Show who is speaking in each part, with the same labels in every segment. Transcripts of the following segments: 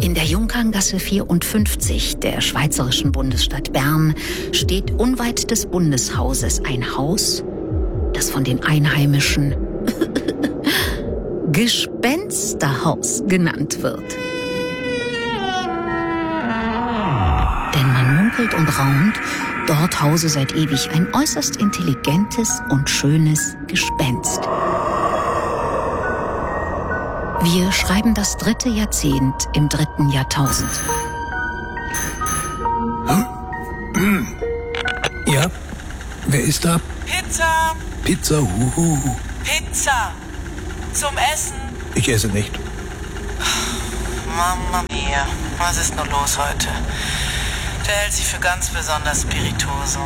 Speaker 1: In der Junkerngasse 54 der schweizerischen Bundesstadt Bern steht unweit des Bundeshauses ein Haus, das von den Einheimischen Gespensterhaus genannt wird. Denn man munkelt und raunt, dort hause seit ewig ein äußerst intelligentes und schönes Gespenst. Wir schreiben das 3. Jahrzehnt im 3. Jahrtausend.
Speaker 2: Ja, wer ist da?
Speaker 3: Pizza!
Speaker 2: Pizza,
Speaker 3: Pizza! Zum Essen!
Speaker 2: Ich esse nicht.
Speaker 3: Mamma mia, was ist nur los heute? Der hält sich für ganz besonders spirituoso.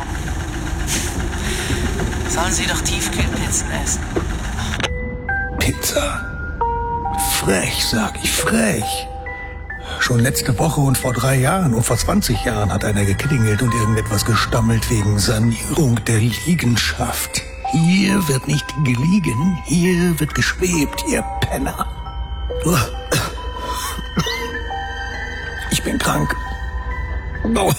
Speaker 3: Sollen Sie doch Tiefkühlpizzen essen?
Speaker 2: Pizza? Frech, sag ich, frech. Schon letzte Woche und vor 3 Jahren und vor 20 Jahren hat einer geklingelt und irgendetwas gestammelt wegen Sanierung der Liegenschaft. Hier wird nicht geliegen, hier wird geschwebt, ihr Penner. Ich bin krank. Oh.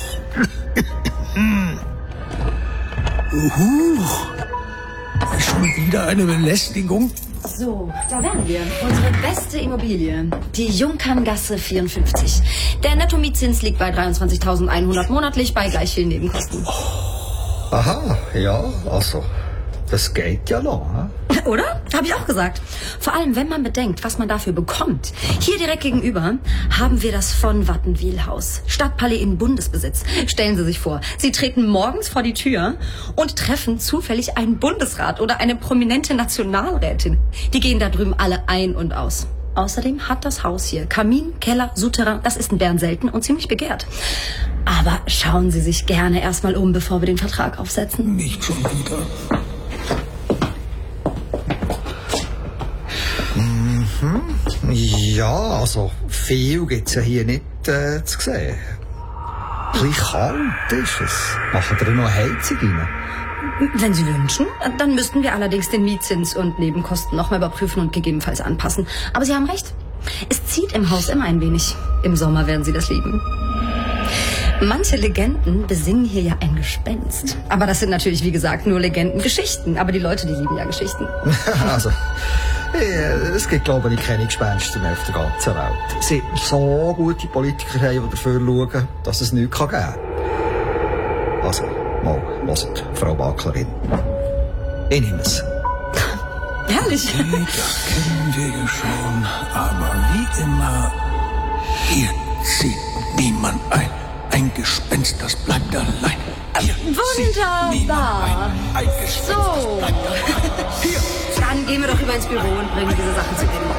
Speaker 2: Schon wieder eine Belästigung?
Speaker 4: So, da wären wir. Unsere beste Immobilie. Die Junkerngasse 54. Der Netto-Mietzins liegt bei 23.100 monatlich bei gleich vielen Nebenkosten.
Speaker 5: Aha, ja, also, das geht ja noch, ne?
Speaker 4: Oder? Habe ich auch gesagt. Vor allem, wenn man bedenkt, was man dafür bekommt. Hier direkt gegenüber haben wir das von Wattenwil-Haus. Stadtpalais in Bundesbesitz. Stellen Sie sich vor, Sie treten morgens vor die Tür und treffen zufällig einen Bundesrat oder eine prominente Nationalrätin. Die gehen da drüben alle ein und aus. Außerdem hat das Haus hier Kamin, Keller, Souterrain. Das ist in Bern selten und ziemlich begehrt. Aber schauen Sie sich gerne erstmal um, bevor wir den Vertrag aufsetzen.
Speaker 2: Nicht schon wieder.
Speaker 5: Ja, also viel gibt's ja hier nicht zu sehen. Ein bisschen kalt ist es. Machen wir noch eine Heizung rein?
Speaker 4: Wenn Sie wünschen, dann müssten wir allerdings den Mietzins und Nebenkosten nochmal überprüfen und gegebenenfalls anpassen. Aber Sie haben recht. Es zieht im Haus immer ein wenig. Im Sommer werden Sie das lieben. Manche Legenden besingen hier ja ein Gespenst. Aber das sind natürlich, wie gesagt, nur Legendengeschichten. Aber die Leute, die lieben ja Geschichten.
Speaker 5: Also, es gibt, glaube ich, keine Gespenster mehr auf der ganzen Welt. Es sind so gute Politiker, die dafür schauen, dass es nichts geben kann. Also, mal, hört, Frau Baklerin. Ich nehme es.
Speaker 4: Herrlich.
Speaker 2: Das kennen wir ja schon, aber wie immer, hier zieht niemand ein. Ein Gespenst, das bleibt allein.
Speaker 4: Wunderbar.
Speaker 2: Ein Gespenst,
Speaker 4: So.
Speaker 2: das bleibt allein. Hier.
Speaker 4: Dann gehen wir doch rüber ins Büro und bringen diese Sachen zu Ende.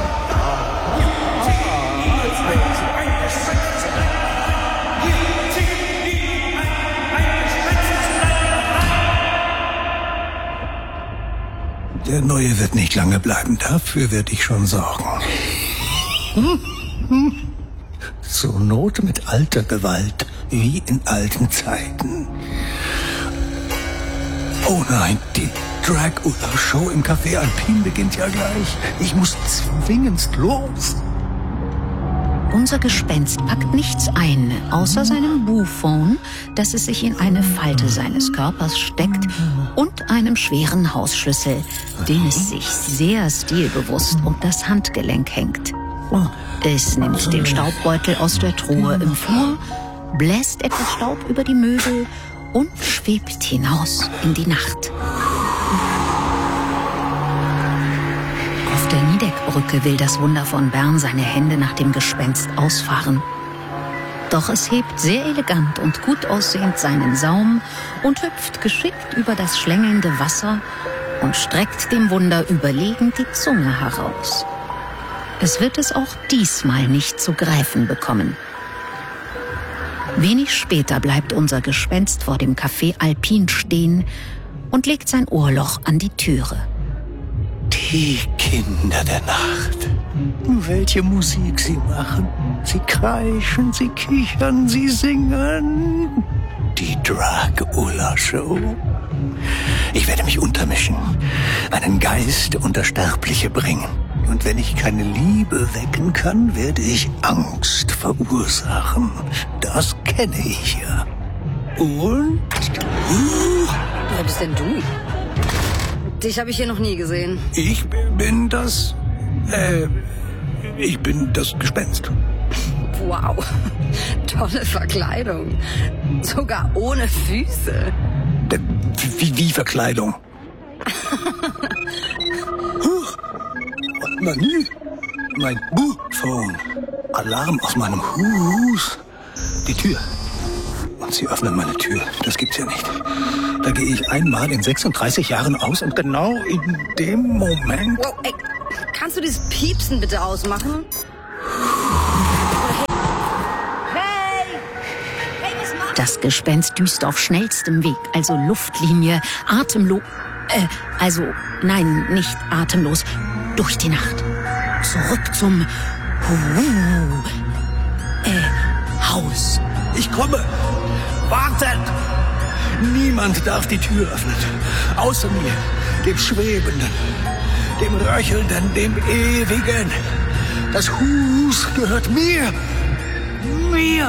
Speaker 2: Der Neue wird nicht lange bleiben, dafür werde ich schon sorgen. Zur Not mit alter Gewalt, wie in alten Zeiten. Oh nein, die Dracula-Show im Café Alpin beginnt ja gleich. Ich muss zwingendst los.
Speaker 1: Unser Gespenst packt nichts ein, außer seinem Buphone, das es sich in eine Falte seines Körpers steckt, und einem schweren Hausschlüssel, den es sich sehr stilbewusst um das Handgelenk hängt. Es nimmt den Staubbeutel aus der Truhe im Flur, bläst etwas Staub über die Möbel und schwebt hinaus in die Nacht. Auf der Niedeckbrücke will das Wunder von Bern seine Hände nach dem Gespenst ausfahren. Doch es hebt sehr elegant und gut aussehend seinen Saum und hüpft geschickt über das schlängelnde Wasser und streckt dem Wunder überlegen die Zunge heraus. Es wird es auch diesmal nicht zu greifen bekommen. Wenig später bleibt unser Gespenst vor dem Café Alpin stehen und legt sein Ohrloch an die Türe.
Speaker 2: Die Kinder der Nacht. Welche Musik sie machen. Sie kreischen, sie kichern, sie singen. Die Dracula-Show. Ich werde mich untermischen, einen Geist unter Sterbliche bringen. Und wenn ich keine Liebe wecken kann, werde ich Angst verursachen. Das kenne ich ja. Und?
Speaker 4: Wer bist denn du? Dich habe ich hier noch nie gesehen.
Speaker 2: Ich bin das... Ich bin das Gespenst.
Speaker 4: Wow, tolle Verkleidung. Sogar ohne Füße.
Speaker 2: Wie Verkleidung? Huch, mein Buhphone. Alarm aus meinem Hus. Die Tür. Und sie öffnen meine Tür. Das gibt's ja nicht. Da gehe ich einmal in 36 Jahren aus und genau in dem Moment...
Speaker 4: Wow, ey, kannst du dieses Piepsen bitte ausmachen?
Speaker 1: Das Gespenst düst auf schnellstem Weg, also Luftlinie, atemlos. Nein, nicht atemlos, durch die Nacht. Zurück zum Haus.
Speaker 2: Ich komme! Wartet! Niemand darf die Tür öffnen. Außer mir, dem Schwebenden, dem Röchelnden, dem Ewigen. Das Hus gehört mir! Mir!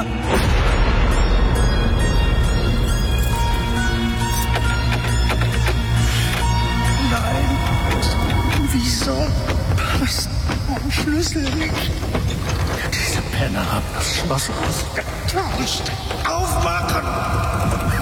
Speaker 2: Nein! Wieso passt mein Schlüssel nicht? Diese Penner haben das Schloss ausgetauscht. Aufmachen!